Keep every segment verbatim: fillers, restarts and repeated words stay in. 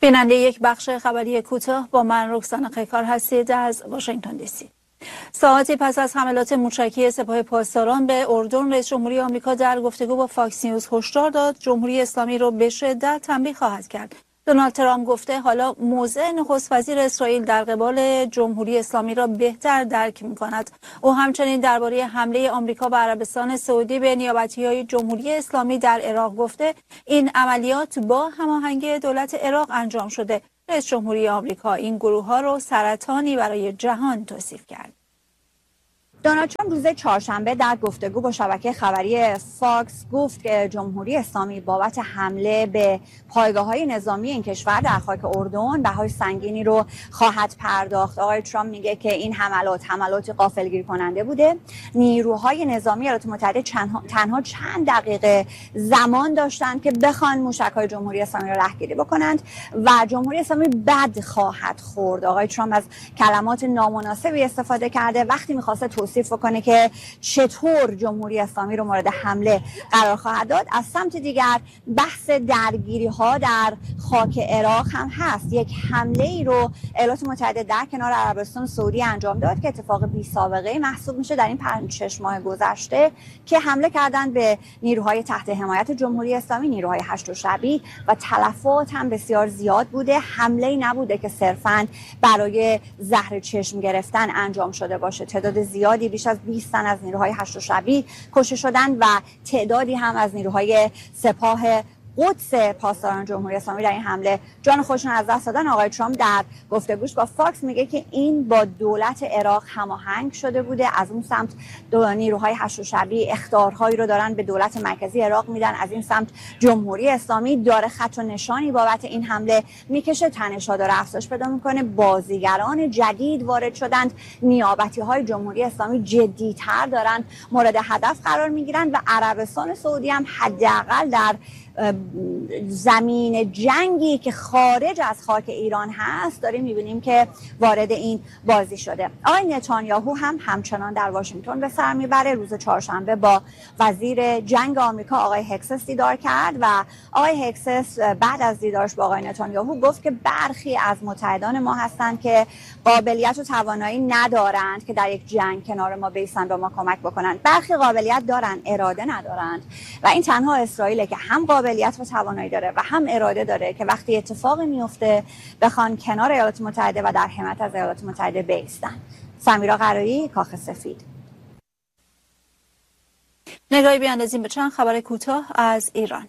بیننده یک بخش خبری کوتاه با من رکسانا قیکار هستید از واشنگتن دی سی. ساعتی پس از حملات موشکی سپاه پاسداران به اردن، رئیس جمهوری آمریکا در گفتگو با فاکس نیوز هشدار داد جمهوری اسلامی را به شدت تنبیه خواهد کرد. دونالد ترامپ گفته حالا موضع نخست وزیر اسرائیل در قبال جمهوری اسلامی را بهتر درک می‌کند. او همچنین درباره حمله آمریکا به عربستان سعودی به نیابتی‌های جمهوری اسلامی در عراق گفته این عملیات با هماهنگی دولت عراق انجام شده. رئیس جمهوری آمریکا این گروه‌ها را سرطانی برای جهان توصیف کرد. دونالد ترامپ روز چهارشنبه در گفتگو با شبکه خبری فاکس گفت که جمهوری اسلامی بابت حمله به پایگاه‌های نظامی این کشور در خاک اردن بهای سنگینی رو خواهد پرداخت. آقای ترامپ میگه که این حملات حملاتی غافلگیر کننده بوده. نیروهای نظامی ایالات متحده تنها چند دقیقه زمان داشتند که بخوان موشک‌های جمهوری اسلامی را رهگیری بکنند و جمهوری اسلامی بد خواهد خورد. آقای ترامپ از کلمات نامناسبی استفاده کرده وقتی می‌خواسته توصیف کنه که چطور جمهوری اسلامی رو مورد حمله قرار خواهد داد. از سمت دیگر بحث درگیری ها در خاک عراق هم هست. یک حمله ای رو ایالات متحده در کنار عربستان سعودی انجام داد که اتفاق بی سابقه محسوب میشه در این پنج شش ماه گذشته که حمله کردن به نیروهای تحت حمایت جمهوری اسلامی، نیروهای هشت شبی، و تلفات هم بسیار زیاد بوده. حمله ای نبوده که صرفاً برای زهر چشم گرفتن انجام شده باشه. تعداد زیادی بیش از بیست تن از نیروهای هشت شبی کشته شدند و تعدادی هم از نیروهای سپاه قدس پاسداران جمهوری اسلامی در این حمله جان خودشون از دست دادن. آقای ترامپ در گفتگوش با فاکس میگه که این با دولت عراق هماهنگ شده بوده. از اون سمت دو نیروهای هشت شبی اخطارهایی رو دارن به دولت مرکزی عراق میدن. از این سمت جمهوری اسلامی داره خط و نشانی بابت این حمله میکشه. تنش‌ها داره افزایش پیدا میکنه. بازیگران جدید وارد شدند. نیابتی‌های جمهوری اسلامی جدی‌تر دارن مورد هدف قرار میگیرن و عربستان سعودی هم حداقل در زمین جنگی که خارج از خاک ایران هست داریم میبینیم که وارد این بازی شده. آقای نتانیاهو هم همچنان در واشنگتن به سر میبره. روز چهارشنبه با وزیر جنگ آمریکا آقای هکسس دیدار کرد و آقای هکسس بعد از دیدارش با آقای نتانیاهو گفت که برخی از متحدان ما هستند که قابلیت و توانایی ندارند که در یک جنگ کنار ما بیستن به ما کمک بکنند. برخی قابلیت دارن، اراده ندارند و این تنها اسرائیل که هم قابلیت و توانایی داره و هم اراده داره که وقتی اتفاقی میفته بخوان کنار ایالات متحده و در حمایت از ایالات متحده بایستن. سمیرا قرایی، کاخ سفید. نگاهی بیاندازیم به چند خبر کوتاه از ایران.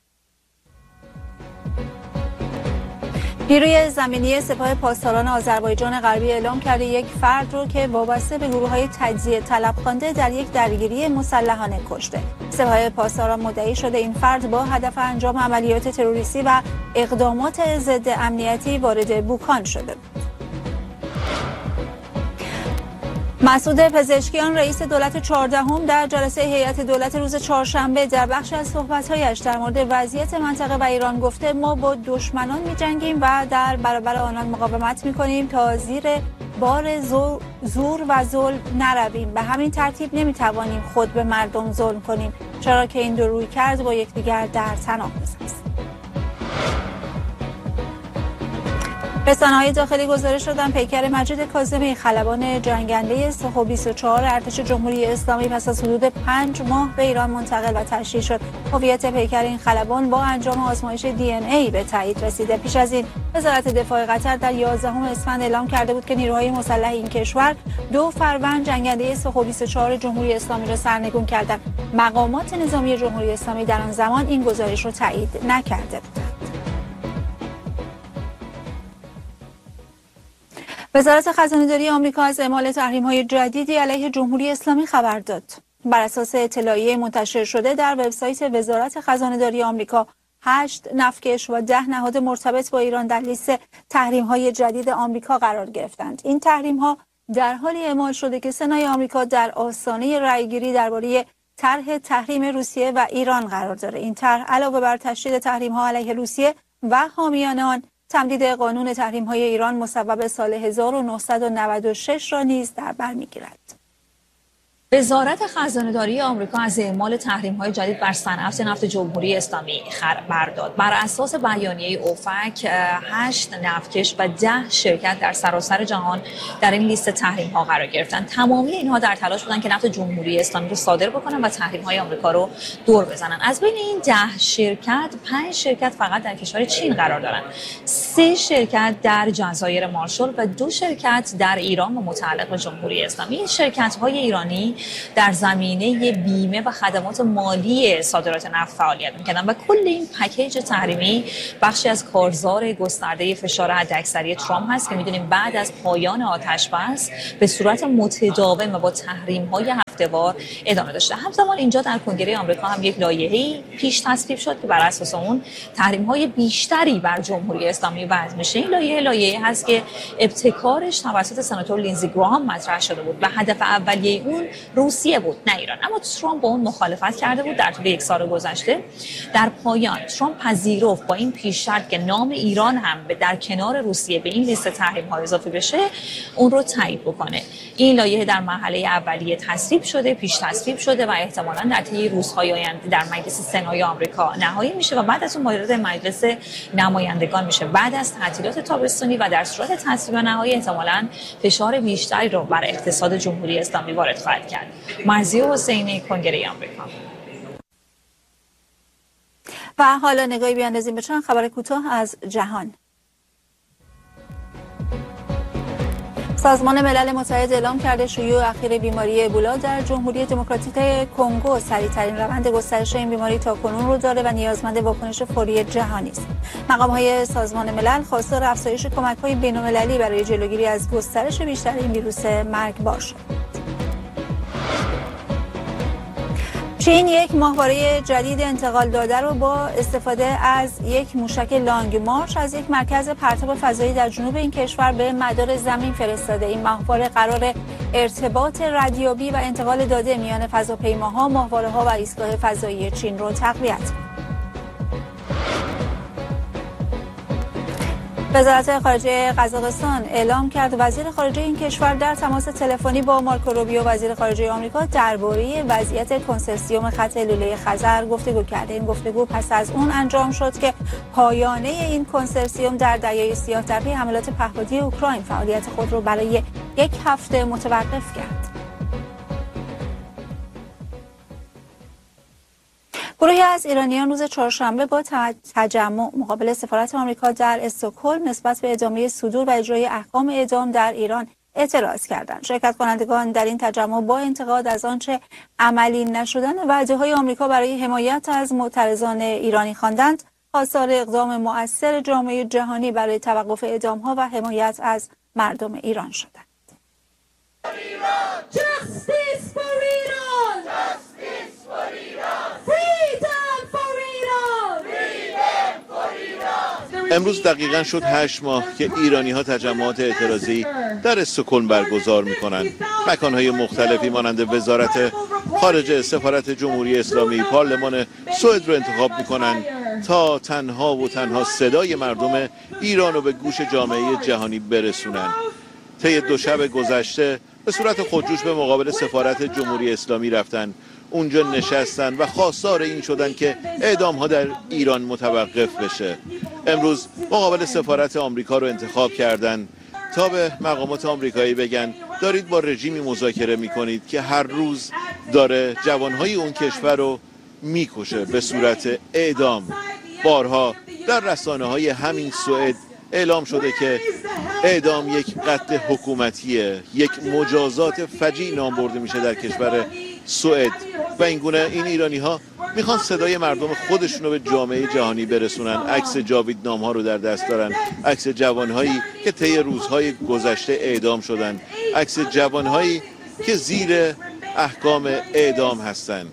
نیروی زمینی سپاه پاسداران آذربایجان غربی اعلام کرده یک فرد رو که وابسته به گروه‌های تجزیه طلب خوانده در یک درگیری مسلحانه کشته. سپاه پاسداران مدعی شده این فرد با هدف انجام عملیات تروریستی و اقدامات ضد امنیتی وارد بوکان شده بود. مسعود پزشکیان رئیس دولت چهاردهم در جلسه هیئت دولت روز چهارشنبه در بخش از صحبت‌هایش در مورد وضعیت منطقه و ایران گفته ما با دشمنان می‌جنگیم و در برابر آنان مقاومت می‌کنیم تا زیر بار زور و ظلم نرویم. به همین ترتیب نمی‌توانیم خود به مردم ظلم کنیم چرا که این دو رویکرد با یکدیگر در تناقض است. رسانه‌های داخلی گزارش دادن پیکر مجید کاظمی خلبان جنگنده سه و بیست و چهار ارتش جمهوری اسلامی پس از حدود پنج ماه به ایران منتقل و ترشیح شد. هویت پیکر این خلبان با انجام آزمایش دی ان ای به تایید رسیده. پیش از این وزارت دفاع قطر در یازدهم اسفند اعلام کرده بود که نیروهای مسلح این کشور دو فروند جنگنده سه و بیست و چهار جمهوری اسلامی را سرنگون کردند. مقامات نظامی جمهوری اسلامی در آن زمان این گزارش را تایید نکرده بودند. وزارت خزانه‌داری آمریکا از اعمال تحریم‌های جدیدی علیه جمهوری اسلامی خبر داد. بر اساس اطلاعیه منتشر شده در وبسایت وزارت خزانه‌داری آمریکا، هشت نفتکش و ده نهاد مرتبط با ایران در لیست تحریم‌های جدید آمریکا قرار گرفتند. این تحریم‌ها در حالی اعمال شده که سنای آمریکا در آستانه رأی‌گیری درباره طرح تحریم روسیه و ایران قرار داره. این طرح علاوه بر تشدید تحریم‌ها علیه روسیه و حامیان آن، تمدید قانون تحریم‌های ایران مصوب سال هزار و نهصد و نود و شش را نیز در بر می‌گیرد. وزارت خزانه‌داری آمریکا از اعمال تحریم‌های جدید بر صنعت نفت جمهوری اسلامی خبر داد. بر اساس بیانیه اوپک، هشت نفتکش و ده شرکت در سراسر جهان در این لیست تحریم‌ها قرار گرفتند. تمامی اینها در تلاش بودند که نفت جمهوری اسلامی رو صادر بکنن و تحریم‌های آمریکا رو دور بزنن. از بین این ده شرکت، پنج شرکت فقط در کشور چین قرار دارند. سه شرکت در جزایر مارشال و دو شرکت در ایران و متعلق به جمهوری اسلامی. این شرکت‌های ایرانی در زمینه بیمه و خدمات مالی صادرات نفت فعالیت می‌کردند و کل این پکیج تحریمی بخشی از کارزار گسترده فشار حداکثری ترامپ هست که می‌دونیم بعد از پایان آتش بس به صورت متداوم و با تحریم‌های هفته‌وار ادامه داشته. همزمان اینجا در کنگره آمریکا هم یک لایحه‌ای پیش تصویب شد که بر اساس اون تحریم‌های بیشتری بر جمهوری اسلامی وضع میشه. این لایحه لایحه‌ای هست که ابتکارش توسط سناتور لینزی گراهام مطرح شده بود و هدف اولیه اون روسیه بود نه ایران، اما ترامپ با اون مخالفت کرده بود. در طول یک سال گذشته در پایان ترامپ پذیرفت با این پیش شرط که نام ایران هم در کنار روسیه به این لیست تحریم‌ها اضافه بشه اون رو تایید بکنه. این لایحه در مرحله اولیه تصویب شده، پیش تصویب شده و احتمالاً در طی روزهای آینده در مجلس سنای آمریکا نهایی میشه و بعد از اون وارد مجلس نمایندگان میشه. بعد از تعطیلات تابستانی و در صورت تصویب نهایی احتمالاً فشار بیشتری رو بر اقتصاد جمهوری اسلامی وارد خواهد کرد. مرضیه حسینی، کنگره آمریکا. و حالا نگاهی بیاندازیم به چند خبر کوتاه از جهان. سازمان ملل متحد اعلام کرده شیوع اخیر بیماری ابولا در جمهوری دموکراتیک کنگو سریع‌ترین روند گسترش این بیماری تاکنون رو داره و نیازمند واکنش فوری جهانی است. مقام‌های سازمان ملل خواستار افزایش کمک‌های بین‌المللی برای جلوگیری از گسترش بیشتر این ویروس مرگبار شد. چین یک ماهواره جدید انتقال داده رو با استفاده از یک موشک لانگ مارش از یک مرکز پرتاب فضایی در جنوب این کشور به مدار زمین فرستاده. این ماهواره قرار ارتباط ردیابی و انتقال داده میان فضاپیماها، ماهواره‌ها و ایستگاه فضایی چین رو تقویت کرد. وزارت خارجه قزاقستان اعلام کرد وزیر خارجه این کشور در تماس تلفنی با مارکو روبیو وزیر خارجه آمریکا درباره وضعیت کنسرسیوم خط لوله خزر گفتگو کرد. این گفتگو پس از اون انجام شد که پایانه این کنسرسیوم در دریای سیاه در پی حملات پهپادی اوکراین فعالیت خود را برای یک هفته متوقف کرد. گروهی از ایرانیان روز چهارشنبه با تجمع مقابل سفارت آمریکا در استکهلم نسبت به ادامه صدور و اجرای احکام اعدام در ایران اعتراض کردند. شرکت کنندگان در این تجمع با انتقاد از آنچه عملی نشدن وعده‌های آمریکا برای حمایت از معترضان ایرانی خواندند، خواستار اقدام مؤثر جامعه جهانی برای توقف اعدام‌ها و حمایت از مردم ایران شدند. امروز دقیقاً شد هشت ماه که ایرانی‌ها تجمعات اعتراضی در استکهلم برگزار می‌کنند. مکان‌های مختلفی مانند وزارت خارجه، سفارت جمهوری اسلامی، پارلمان سوئد رو انتخاب می‌کنند تا تنها و تنها صدای مردم ایران رو به گوش جامعه جهانی برسونند. طی دو شب گذشته به صورت خودجوش به مقابل سفارت جمهوری اسلامی رفتن، اونجا نشستن و خواستار این شدن که اعدام‌ها در ایران متوقف بشه. امروز مقابل سفارت آمریکا رو انتخاب کردن تا به مقامات آمریکایی بگن دارید با رژیمی مذاکره میکنید که هر روز داره جوانهای اون کشور رو میکشه به صورت اعدام. بارها در رسانه‌های همین سوئد اعلام شده که اعدام یک قتل حکومتیه، یک مجازات فجیع نام برده میشه در کشور سوئد و این گونه این ایرانی ها میخوان صدای مردم خودشون رو به جامعه جهانی برسونن. عکس جاویدنام ها رو در دست دارن، عکس جوانهایی که طی روزهای گذشته اعدام شدن، عکس جوانهایی که زیر احکام اعدام هستن.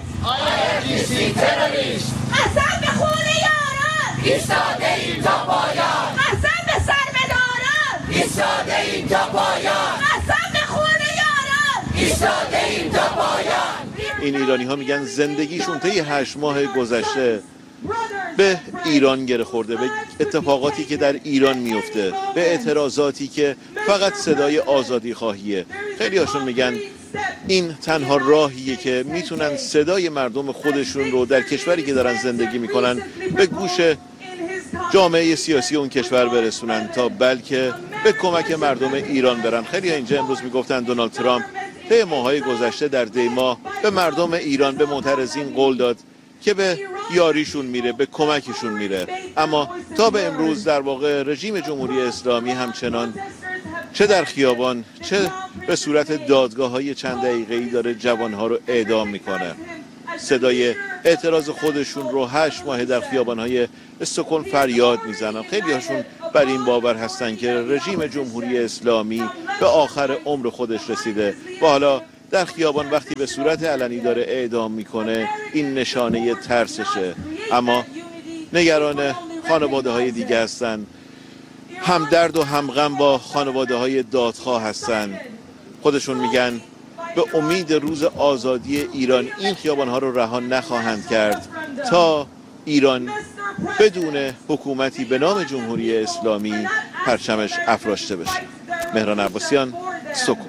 قسم به خون یاران ایستاده ایم تا پایان، قسم به سربداران ایستاده ایم تا پایان، قسم به خون یاران ایستاده ایم تا پایان. این ایرانی ها میگن زندگیشون طی هشت ماه گذشته به ایران گره خورده، به اتفاقاتی که در ایران میفته، به اعتراضاتی که فقط صدای آزادی خواهیه. خیلی هاشون میگن این تنها راهیه که میتونن صدای مردم خودشون رو در کشوری که دارن زندگی میکنن به گوش جامعه سیاسی اون کشور برسونن تا بلکه به کمک مردم ایران برن. خیلی اینجا امروز میگفتن دونالد ترامپ طی ماه‌های گذشته در دی ماه به مردم ایران، به معترضین قول داد که به یاریشون میره، به کمکشون میره، اما تا به امروز در واقع رژیم جمهوری اسلامی همچنان چه در خیابان چه به صورت دادگاه‌های چند دقیقه‌ای داره جوانها رو اعدام میکنه. صدای اعتراض خودشون رو هشت ماه در خیابان‌های استکهلم فریاد میزنن. خیلی هاشون بر این باور هستن که رژیم جمهوری اسلامی به آخر عمر خودش رسیده و حالا در خیابان وقتی به صورت علنی داره اعدام میکنه این نشانه ترسشه. اما نگران خانواده های دیگه هستن، هم درد و هم غم با خانواده های دادخواه هستن. خودشون میگن به امید روز آزادی ایران این خیابان ها رو رها نخواهند کرد تا ایران بدون حکومتی به نام جمهوری اسلامی پرچمش افراشته بشه. مهران عباسیان، استکهلم.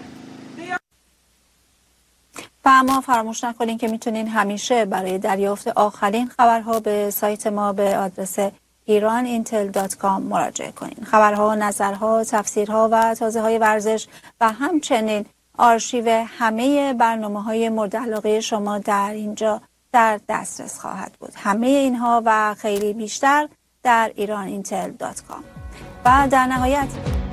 و اما فراموش نکنین که میتونین همیشه برای دریافت آخرین خبرها به سایت ما به آدرس ایران اینتل دات کام مراجعه کنین. خبرها، نظرها، تفسیرها و تازه های ورزش و همچنین آرشیو همه برنامه‌های مورد علاقه شما در اینجا در دسترس خواهد بود. همه اینها و خیلی بیشتر در ایران اینتل دات کام. و در نهایت